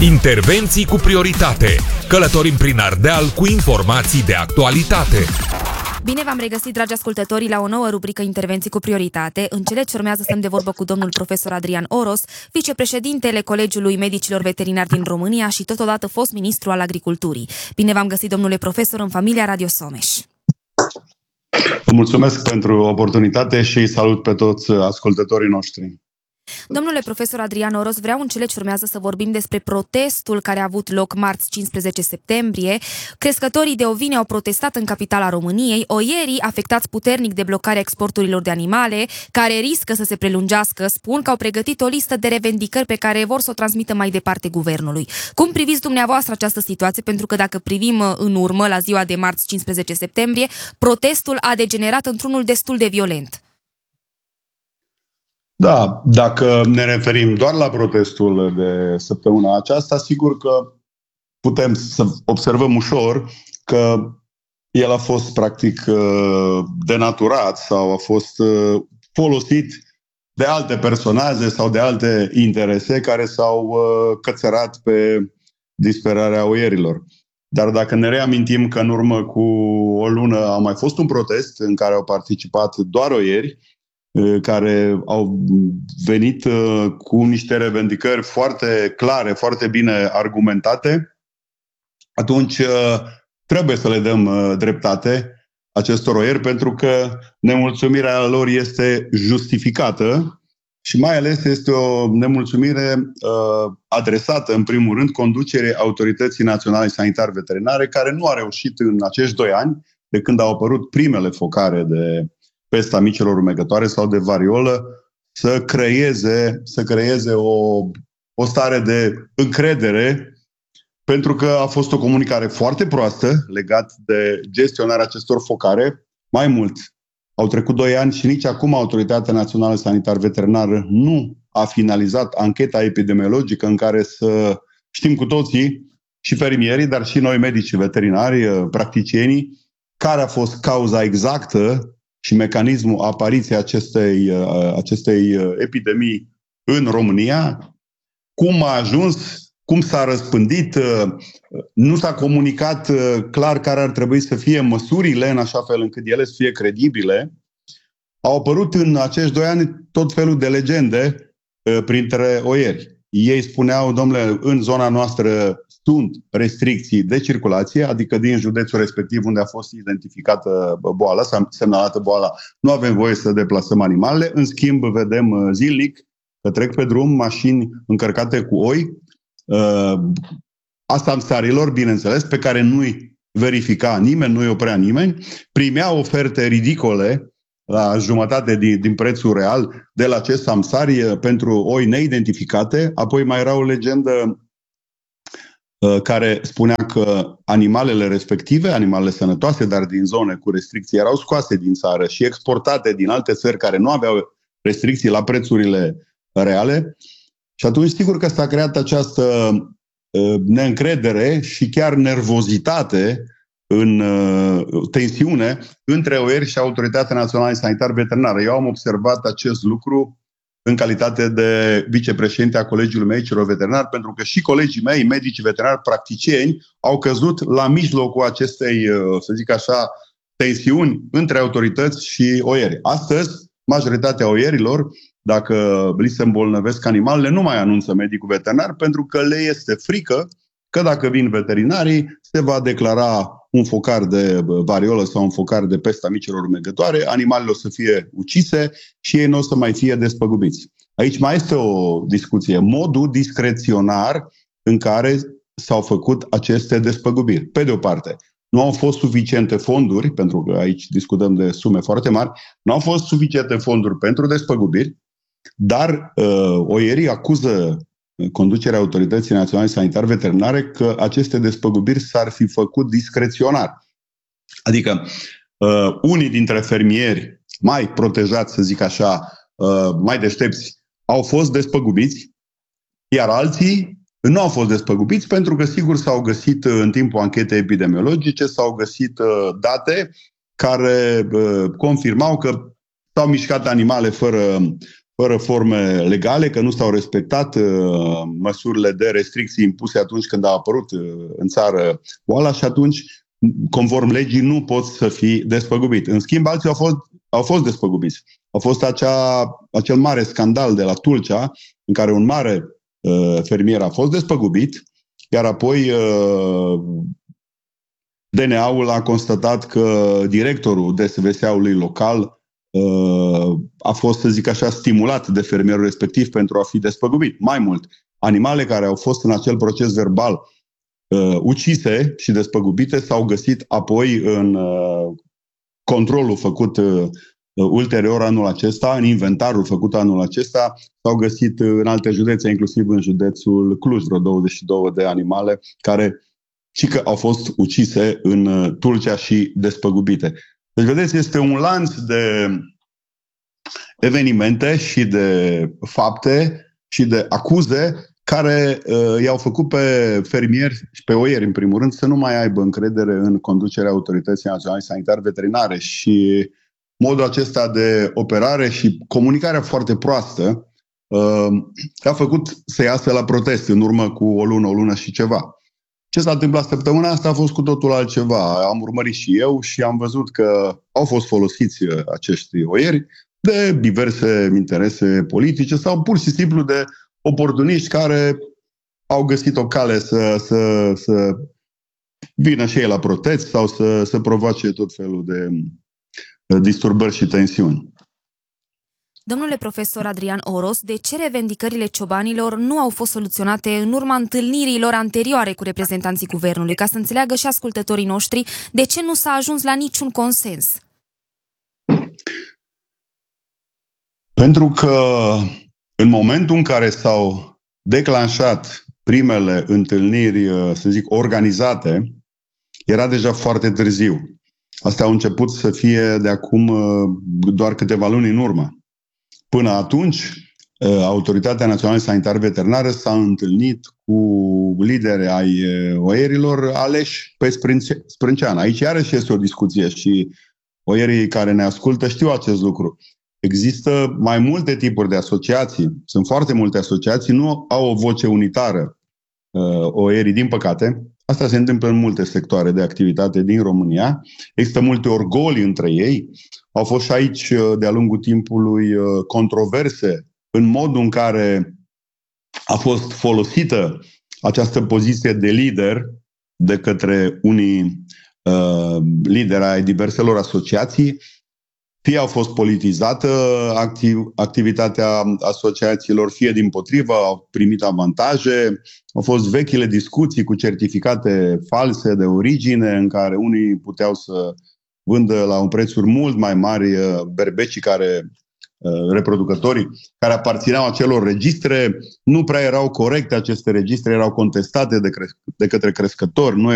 Intervenții cu prioritate. Călătorim prin Ardeal cu informații de actualitate. Bine v-am regăsit, dragi ascultători, la o nouă rubrică Intervenții cu prioritate. În cele ce urmează stăm de vorbă cu domnul profesor Adrian Oros, vicepreședintele Colegiului Medicilor Veterinari din România și totodată fost ministru al Agriculturii. Bine v-am găsit, domnule profesor, în familia Radio Someș. Vă mulțumesc pentru oportunitate și salut pe toți ascultătorii noștri. Domnule profesor Adrian Oros, vreau în cele ce urmează să vorbim despre protestul care a avut loc marți 15 septembrie. Crescătorii de ovine au protestat în capitala României, oierii afectați puternic de blocarea exporturilor de animale, care riscă să se prelungească, spun că au pregătit o listă de revendicări pe care vor să o transmită mai departe guvernului. Cum priviți dumneavoastră această situație? Pentru că dacă privim în urmă, la ziua de marți 15 septembrie, protestul a degenerat într-unul destul de violent. Da, dacă ne referim doar la protestul de săptămâna aceasta, sigur că putem să observăm ușor că el a fost practic denaturat sau a fost folosit de alte personaje sau de alte interese care s-au cățărat pe disperarea oierilor. Dar dacă ne reamintim că în urmă cu o lună a mai fost un protest în care au participat doar oieri, care au venit cu niște revendicări foarte clare, foarte bine argumentate, atunci trebuie să le dăm dreptate acestor oieri, pentru că nemulțumirea lor este justificată și mai ales este o nemulțumire adresată, în primul rând, conducerii Autorității Naționale Sanitar Veterinare, care nu a reușit în acești 2 ani, de când au apărut primele focare de pesta micilor rumegătoare sau de variolă, să creeze o stare de încredere, pentru că a fost o comunicare foarte proastă legat de gestionarea acestor focare. Mai mult, au trecut 2 ani și nici acum Autoritatea Națională Sanitar Veterinară nu a finalizat ancheta epidemiologică în care să știm cu toții, și fermierii, dar și noi medicii veterinari, practicienii, care a fost cauza exactă și mecanismul apariției acestei epidemii în România, cum a ajuns, cum s-a răspândit, nu s-a comunicat clar care ar trebui să fie măsurile în așa fel încât ele să fie credibile. Au apărut în acești 2 ani tot felul de legende printre oieri. Ei spuneau, domnule, în zona noastră sunt restricții de circulație, adică din județul respectiv unde a fost identificată boala, s-a semnalată boala, nu avem voie să deplasăm animalele. În schimb, vedem zilnic că trec pe drum mașini încărcate cu oi, asamsarilor, bineînțeles, pe care nu-i verifica nimeni, nu-i oprea nimeni, primeau oferte ridicole la jumătate din prețul real de la acest samsari pentru oi neidentificate. Apoi mai era o legendă care spunea că animalele respective, animalele sănătoase, dar din zone cu restricții, erau scoase din țară și exportate din alte țări care nu aveau restricții la prețurile reale. Și atunci, sigur că s-a creat această neîncredere și chiar nervozitate, în tensiune între oieri și Autoritatea Națională Sanitar Veterinară. Eu am observat acest lucru în calitate de vicepreședinte a Colegiului Medicilor Veterinari, pentru că și colegii mei, medici veterinari practicieni, au căzut la mijlocul acestei, să zic așa, tensiuni între autorități și oieri. Astăzi, majoritatea oierilor, dacă li se îmbolnăvesc animalele, nu mai anunță medicul veterinar, pentru că le este frică că dacă vin veterinarii, se va declara un focar de variolă sau un focar de pesta micilor rumegătoare, animalele o să fie ucise și ei nu o să mai fie despăgubiți. Aici mai este o discuție. Modul discreționar în care s-au făcut aceste despăgubiri. Pe de o parte, nu au fost suficiente fonduri, pentru că aici discutăm de sume foarte mari, nu au fost suficiente fonduri pentru despăgubiri, dar oierii acuză conducerea Autorității Naționale Sanitar Veterinare că aceste despăgubiri s-ar fi făcut discreționar. Adică unii dintre fermieri mai protejați, să zic așa, mai deștepți, au fost despăgubiți, iar alții nu au fost despăgubiți pentru că, sigur, s-au găsit în timpul anchetei epidemiologice, s-au găsit date care confirmau că s-au mișcat animale fără forme legale, că nu s-au respectat măsurile de restricții impuse atunci când a apărut în țară boala și atunci, conform legii, nu poți să fii despăgubit. În schimb, alții au fost despăgubiți. A fost acel mare scandal de la Tulcea, în care un mare fermier a fost despăgubit, iar apoi DNA-ul a constatat că directorul DSVSA-ului local a fost, să zic așa, stimulat de fermierul respectiv pentru a fi despăgubit. Mai mult, animale care au fost în acel proces verbal ucise și despăgubite s-au găsit apoi în controlul făcut ulterior anul acesta, în inventarul făcut anul acesta, s-au găsit în alte județe, inclusiv în județul Cluj, vreo 22 de animale care și că au fost ucise în Tulcea și despăgubite. Deci, vedeți, este un lanț de evenimente și de fapte și de acuze care i-au făcut pe fermieri și pe oieri, în primul rând, să nu mai aibă încredere în conducerea Autorității Naționale Sanitar-Veterinare și modul acesta de operare și comunicarea foarte proastă a făcut să iasă la protest în urmă cu o lună și ceva. Ce s-a întâmplat săptămâna asta a fost cu totul altceva. Am urmărit și eu și am văzut că au fost folosiți acești oieri de diverse interese politice sau pur și simplu de oportuniști care au găsit o cale să vină și ei la protest sau să provoace tot felul de disturbări și tensiuni. Domnule profesor Adrian Oros, de ce revendicările ciobanilor nu au fost soluționate în urma întâlnirilor anterioare cu reprezentanții guvernului, ca să înțeleagă și ascultătorii noștri de ce nu s-a ajuns la niciun consens? Pentru că în momentul în care s-au declanșat primele întâlniri, să zic, organizate, era deja foarte târziu. Astea au început să fie de acum doar câteva luni în urmă. Până atunci, Autoritatea Națională Sanitar-Veterinară s-a întâlnit cu lideri ai oierilor aleși pe sprâncean. Aici iarăși este o discuție și oierii care ne ascultă știu acest lucru. Există mai multe tipuri de asociații, sunt foarte multe asociații, nu au o voce unitară oierii, din păcate. Asta se întâmplă în multe sectoare de activitate din România. Există multe orgolii între ei. Au fost și aici, de-a lungul timpului, controverse în modul în care a fost folosită această poziție de lider de către unii lideri ai diverselor asociații. Fie au fost politizată activitatea asociațiilor, fie dimpotrivă, au primit avantaje. Au fost vechile discuții cu certificate false de origine, în care unii puteau să vândă la un prețuri mult mai mari berbecii reproducătorii care aparțineau acelor registre. Nu prea erau corecte aceste registre, erau contestate de către crescători, nu